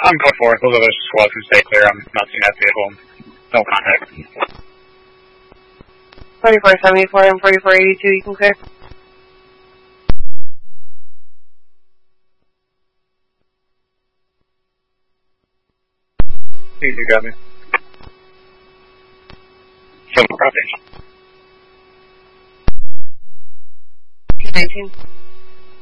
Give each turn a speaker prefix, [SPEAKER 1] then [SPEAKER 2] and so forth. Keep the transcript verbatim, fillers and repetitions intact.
[SPEAKER 1] I'm going for it. Those other squads can stay clear. I'm not seeing that vehicle. No contact.
[SPEAKER 2] twenty-four seventy-four and forty-four eighty-two, you can clear.
[SPEAKER 1] You got me. From the property.
[SPEAKER 2] nineteen.